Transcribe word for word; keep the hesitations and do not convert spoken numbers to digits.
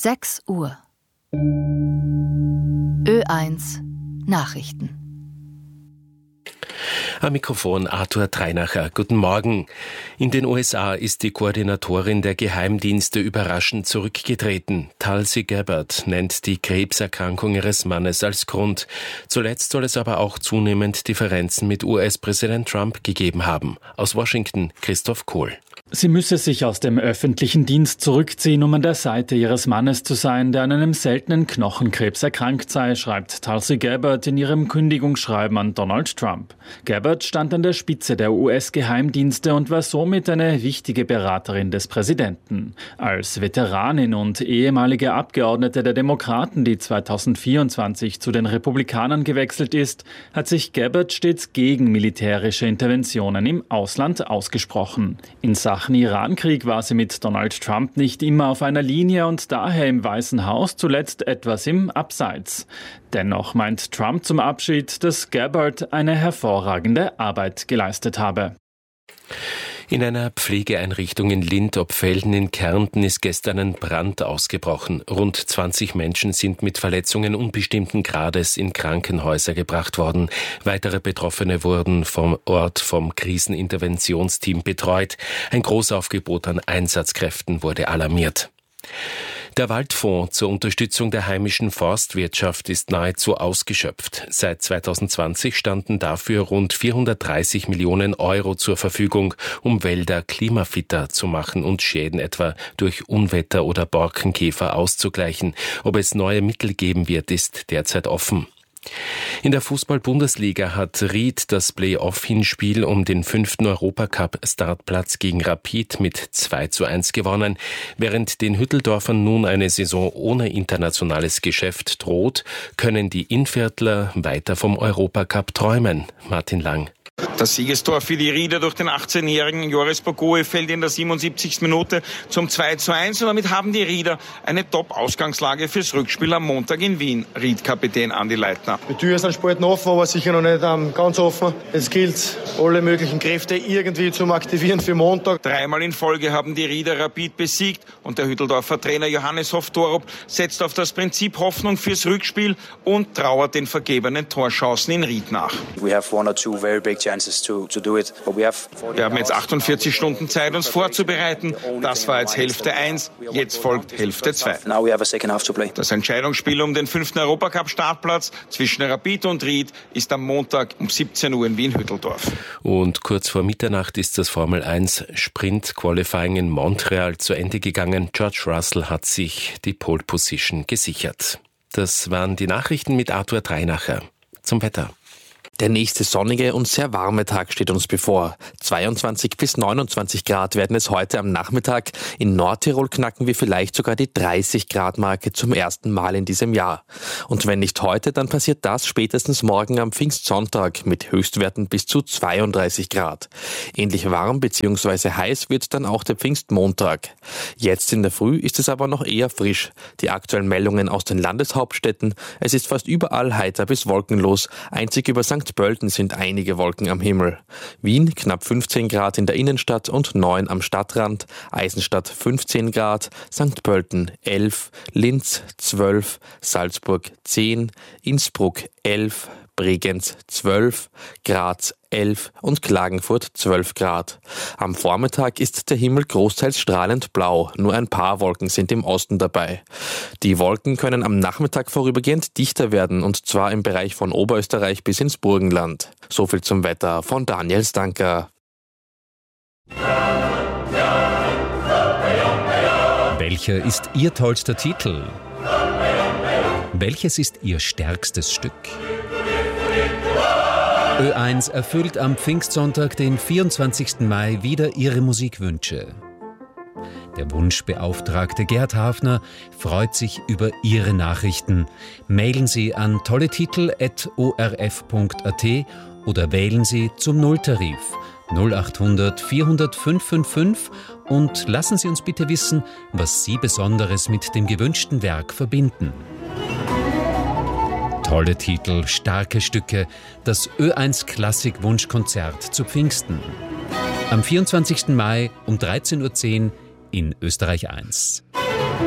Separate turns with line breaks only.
sechs Uhr. Ö eins Nachrichten.
Am Mikrofon Arthur Treinacher. Guten Morgen. In den U S A ist die Koordinatorin der Geheimdienste überraschend zurückgetreten. Tulsi Gabbard nennt die Krebserkrankung ihres Mannes als Grund. Zuletzt soll es aber auch zunehmend Differenzen mit U S-Präsident Trump gegeben haben. Aus Washington Christoph Kohl.
Sie müsse sich aus dem öffentlichen Dienst zurückziehen, um an der Seite ihres Mannes zu sein, der an einem seltenen Knochenkrebs erkrankt sei, schreibt Tulsi Gabbard in ihrem Kündigungsschreiben an Donald Trump. Gabbard stand an der Spitze der U S-Geheimdienste und war somit eine wichtige Beraterin des Präsidenten. Als Veteranin und ehemalige Abgeordnete der Demokraten, die zweitausendvierundzwanzig zu den Republikanern gewechselt ist, hat sich Gabbard stets gegen militärische Interventionen im Ausland ausgesprochen. In Sachen Irankrieg war sie mit Donald Trump nicht immer auf einer Linie und daher im Weißen Haus zuletzt etwas im Abseits. Dennoch meint Trump zum Abschied, dass Gabbard eine hervorragende Arbeit geleistet habe.
In einer Pflegeeinrichtung in Lindopfelden in Kärnten ist gestern ein Brand ausgebrochen. Rund zwanzig Menschen sind mit Verletzungen unbestimmten Grades in Krankenhäuser gebracht worden. Weitere Betroffene wurden vom Ort vom Kriseninterventionsteam betreut. Ein Großaufgebot an Einsatzkräften wurde alarmiert. Der Waldfonds zur Unterstützung der heimischen Forstwirtschaft ist nahezu ausgeschöpft. Seit zweitausendzwanzig standen dafür rund vierhundertdreißig Millionen Euro zur Verfügung, um Wälder klimafitter zu machen und Schäden etwa durch Unwetter oder Borkenkäfer auszugleichen. Ob es neue Mittel geben wird, ist derzeit offen. In der Fußball-Bundesliga hat Ried das Play-Off-Hinspiel um den fünften Europacup-Startplatz gegen Rapid mit zwei zu eins gewonnen. Während den Hütteldorfern nun eine Saison ohne internationales Geschäft droht, können die Innviertler weiter vom Europacup träumen. Martin Lang.
Das Siegestor für die Rieder durch den achtzehnjährigen Joris Bogoe fällt in der siebenundsiebzigsten Minute zum zwei zu eins und damit haben die Rieder eine Top-Ausgangslage fürs Rückspiel am Montag in Wien. Ried-Kapitän Andi Leitner.
Die Türen sind spalten offen, aber sicher noch nicht um, ganz offen. Es gilt, alle möglichen Kräfte irgendwie zum Aktivieren für Montag.
Dreimal in Folge haben die Rieder Rapid besiegt und der Hütteldorfer Trainer Johannes Hoff-Torup setzt auf das Prinzip Hoffnung fürs Rückspiel und trauert den vergebenen Torchancen in Ried nach.
We have one or two very big chances to, to do it, but we have
Wir haben jetzt achtundvierzig Stunden Zeit, uns vorzubereiten. Das war jetzt Hälfte eins, jetzt folgt Hälfte zwei.
Now we have a second half to play.
Das Entscheidungsspiel um den fünften Europacup-Startplatz zwischen Rapid und Ried ist am Montag um siebzehn Uhr in Wien-Hütteldorf.
Und kurz vor Mitternacht ist das Formel eins Sprint-Qualifying in Montreal zu Ende gegangen. George Russell hat sich die Pole Position gesichert. Das waren die Nachrichten mit Arthur Treinacher. Zum Wetter.
Der nächste sonnige und sehr warme Tag steht uns bevor. zweiundzwanzig bis neunundzwanzig Grad werden es heute am Nachmittag. In Nordtirol knacken wir vielleicht sogar die dreißig Grad Marke zum ersten Mal in diesem Jahr. Und wenn nicht heute, dann passiert das spätestens morgen am Pfingstsonntag mit Höchstwerten bis zu zweiunddreißig Grad. Ähnlich warm bzw. heiß wird dann auch der Pfingstmontag. Jetzt in der Früh ist es aber noch eher frisch. Die aktuellen Meldungen aus den Landeshauptstädten: Es ist fast überall heiter bis wolkenlos. Einzig über Sankt Pölten sind einige Wolken am Himmel. Wien knapp fünfzehn Grad in der Innenstadt und neun am Stadtrand, Eisenstadt fünfzehn Grad, Sankt Pölten elf, Linz zwölf, Salzburg zehn, Innsbruck elf, Bregenz zwölf, Graz elf und Klagenfurt zwölf Grad. Am Vormittag ist der Himmel großteils strahlend blau, nur ein paar Wolken sind im Osten dabei. Die Wolken können am Nachmittag vorübergehend dichter werden und zwar im Bereich von Oberösterreich bis ins Burgenland. So viel zum Wetter von Daniel Stanker.
Welcher ist Ihr tollster Titel? Welches ist Ihr stärkstes Stück? Ö eins erfüllt am Pfingstsonntag, den vierundzwanzigsten Mai, wieder Ihre Musikwünsche. Der Wunschbeauftragte Gerd Hafner freut sich über Ihre Nachrichten. Mailen Sie an tolletitel at o r f punkt a t oder wählen Sie zum Nulltarif null achthundert vierhundert fünfhundertfünfundfünfzig und lassen Sie uns bitte wissen, was Sie Besonderes mit dem gewünschten Werk verbinden. Tolle Titel, starke Stücke, das Ö eins Klassik Wunschkonzert zu Pfingsten. Am vierundzwanzigsten Mai um dreizehn Uhr zehn in Österreich eins.